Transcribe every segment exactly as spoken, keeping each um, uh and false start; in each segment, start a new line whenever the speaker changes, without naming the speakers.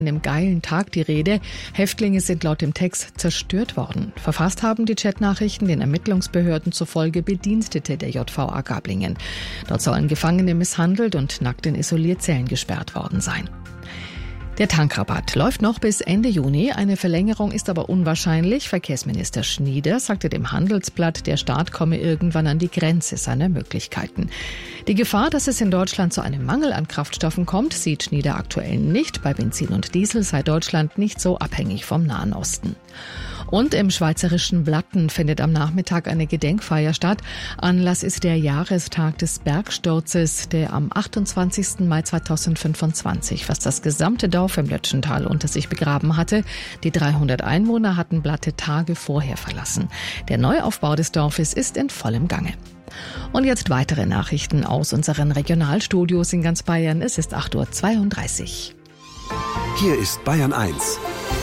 Im geilen Tag die Rede. Häftlinge sind laut dem Text zerstört worden. Verfasst haben die Chatnachrichten den Ermittlungsbehörden zufolge Bedienstete der J V A Gablingen. Dort sollen Gefangene misshandelt und nackt in Isolierzellen gesperrt worden sein. Der Tankrabatt läuft noch bis Ende Juni. Eine Verlängerung ist aber unwahrscheinlich. Verkehrsminister Schnieder sagte dem Handelsblatt, der Staat komme irgendwann an die Grenze seiner Möglichkeiten. Die Gefahr, dass es in Deutschland zu einem Mangel an Kraftstoffen kommt, sieht Schnieder aktuell nicht. Bei Benzin und Diesel sei Deutschland nicht so abhängig vom Nahen Osten. Und im schweizerischen Blatten findet am Nachmittag eine Gedenkfeier statt. Anlass ist der Jahrestag des Bergsturzes, der am achtundzwanzigsten Mai zweitausendfünfundzwanzig fast das gesamte Dorf im Lötschental unter sich begraben hatte. Die dreihundert Einwohner hatten Blatte Tage vorher verlassen. Der Neuaufbau des Dorfes ist in vollem Gange. Und jetzt weitere Nachrichten aus unseren Regionalstudios in ganz Bayern. Es ist acht Uhr zweiunddreißig.
Hier ist Bayern eins.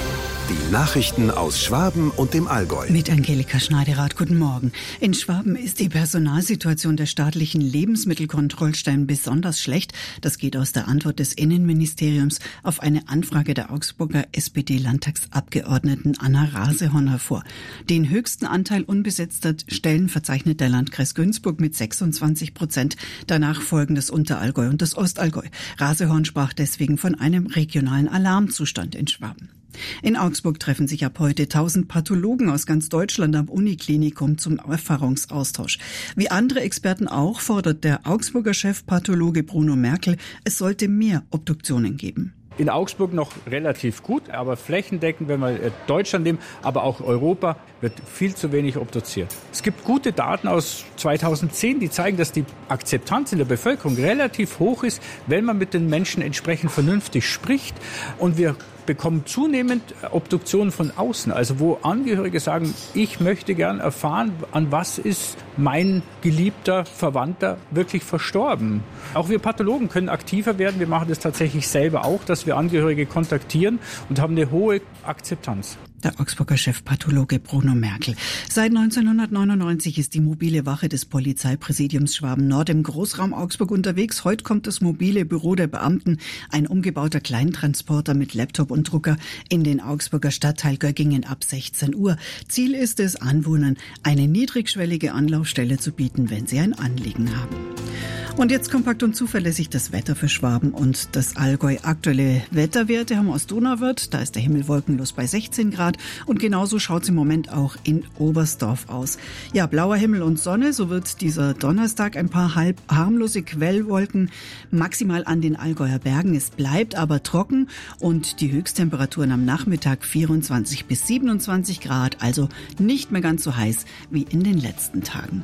Die Nachrichten aus Schwaben und dem Allgäu.
Mit Angelika Schneiderath, guten Morgen. In Schwaben ist die Personalsituation der staatlichen Lebensmittelkontrollstellen besonders schlecht. Das geht aus der Antwort des Innenministeriums auf eine Anfrage der Augsburger S P D-Landtagsabgeordneten Anna Rasehorn hervor. Den höchsten Anteil unbesetzter Stellen verzeichnet der Landkreis Günzburg mit sechsundzwanzig Prozent. Danach folgen das Unterallgäu und das Ostallgäu. Rasehorn sprach deswegen von einem regionalen Alarmzustand in Schwaben. In Augsburg treffen sich ab heute tausend Pathologen aus ganz Deutschland am Uniklinikum zum Erfahrungsaustausch. Wie andere Experten auch fordert der Augsburger Chefpathologe Bruno Merkel, es sollte mehr Obduktionen geben.
In Augsburg noch relativ gut, aber flächendeckend, wenn wir Deutschland nehmen, aber auch Europa, wird viel zu wenig obduziert. Es gibt gute Daten aus zweitausendzehn, die zeigen, dass die Akzeptanz in der Bevölkerung relativ hoch ist, wenn man mit den Menschen entsprechend vernünftig spricht. Und wir bekommen zunehmend Obduktionen von außen, also wo Angehörige sagen, ich möchte gern erfahren, an was ist mein geliebter Verwandter wirklich verstorben. Auch wir Pathologen können aktiver werden. Wir machen das tatsächlich selber auch, dass wir Angehörige kontaktieren und haben eine hohe Akzeptanz.
Der Augsburger Chefpathologe Bruno Merkel. Seit neunzehnhundertneunundneunzig ist die mobile Wache des Polizeipräsidiums Schwaben-Nord im Großraum Augsburg unterwegs. Heute kommt das mobile Büro der Beamten, ein umgebauter Kleintransporter mit Laptop und Drucker, in den Augsburger Stadtteil Göggingen ab sechzehn Uhr. Ziel ist es, Anwohnern eine niedrigschwellige Anlaufstelle zu bieten, wenn sie ein Anliegen haben. Und jetzt kompakt und zuverlässig das Wetter für Schwaben und das Allgäu. Aktuelle Wetterwerte haben wir aus Donauwörth, da ist der Himmel wolkenlos bei sechzehn Grad und genauso schaut es im Moment auch in Oberstdorf aus. Ja, blauer Himmel und Sonne, so wird dieser Donnerstag ein paar halb harmlose Quellwolken maximal an den Allgäuer Bergen. Es bleibt aber trocken und die Höchsttemperaturen am Nachmittag vierundzwanzig bis siebenundzwanzig Grad, also nicht mehr ganz so heiß wie in den letzten Tagen.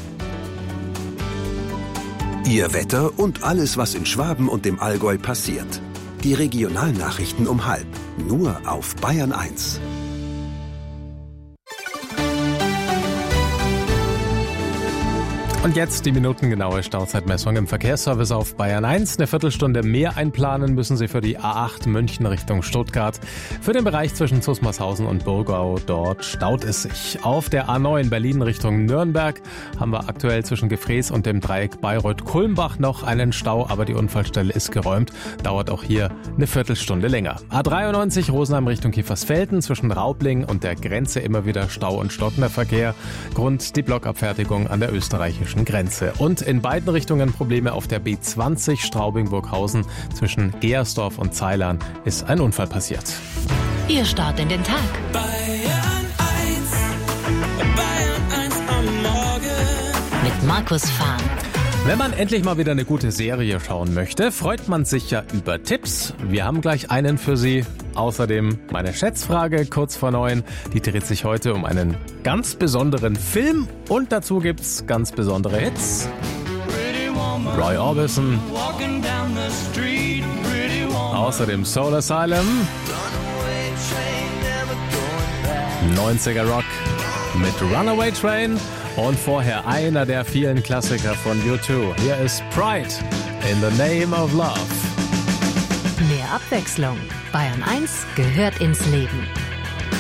Ihr Wetter und alles, was in Schwaben und dem Allgäu passiert. Die Regionalnachrichten um halb. Nur auf Bayern eins.
Und jetzt die minutengenaue Stauzeitmessung im Verkehrsservice auf Bayern eins. Eine Viertelstunde mehr einplanen müssen Sie für die A acht München Richtung Stuttgart. Für den Bereich zwischen Zusmarshausen und Burgau, dort staut es sich. Auf der A neun Berlin Richtung Nürnberg haben wir aktuell zwischen Gefrees und dem Dreieck Bayreuth-Kulmbach noch einen Stau, aber die Unfallstelle ist geräumt. Dauert auch hier eine Viertelstunde länger. A dreiundneunzig Rosenheim Richtung Kiefersfelden zwischen Raubling und der Grenze immer wieder Stau und stockender Verkehr. Grund die Blockabfertigung an der österreichischen Grenze. Und in beiden Richtungen Probleme auf der B zwanzig Straubing-Burghausen. Zwischen Geersdorf und Zeilern ist ein Unfall passiert.
Ihr Start in den Tag.
Bayern eins, Bayern eins am Morgen.
Mit Markus Fahn.
Wenn man endlich mal wieder eine gute Serie schauen möchte, freut man sich ja über Tipps. Wir haben gleich einen für Sie. Außerdem meine Schätzfrage kurz vor neun. Die dreht sich heute um einen ganz besonderen Film. Und dazu gibt's ganz besondere Hits. Roy Orbison. Außerdem Soul Asylum. neunziger Rock mit Runaway Train. Und vorher einer der vielen Klassiker von U zwei. Hier ist Pride in the Name of Love.
Mehr Abwechslung. Bayern eins gehört ins Leben.